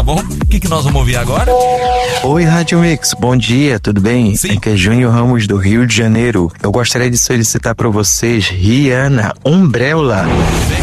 bom? O que nós vamos ouvir agora? Oi, Rádio Mix, bom dia, tudo bem? Sim. Aqui é Júnior Ramos do Rio de Janeiro. Eu gostaria de solicitar para vocês Rihanna, Umbrella.